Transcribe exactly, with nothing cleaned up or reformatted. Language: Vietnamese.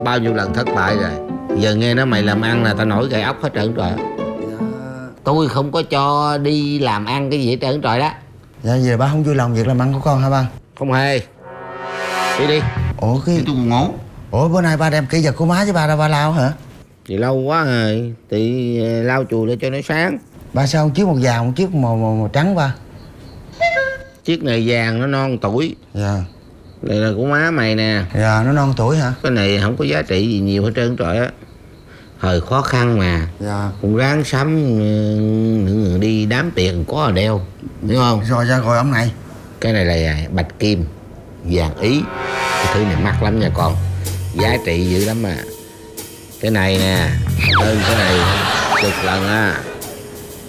Bao nhiêu lần thất bại rồi. Giờ nghe nói mày làm ăn là tao nổi gai ốc hết trơn trời. Dạ. Tôi không có cho đi làm ăn cái gì hết trơn trời đó. Dạ về ba không vui lòng việc làm ăn của con hả ba? Không hề. Đi đi. Ủa cái... Tôi còn ngủ. Ủa bữa nay ba đem kỹ vật của má với ba ra ba lao hả? Thì lâu quá rồi. Thì lau chùi để cho nó sáng. Ba sao một chiếc một vàng một chiếc màu, màu, màu trắng ba? Chiếc này vàng nó non tuổi. Dạ. Đây là của má mày nè. Dạ nó non tuổi hả? Cái này không có giá trị gì nhiều hết trơn trời á. Thời khó khăn mà. Dạ. Cũng ráng sắm những người đi đám tiền có là đeo. Hiểu không? Rồi ra rồi ông này. Cái này là bạch kim vàng ý. Cái thứ này mắc lắm nha con. Giá trị dữ lắm mà. Cái này nè hơn cái này chục lần á.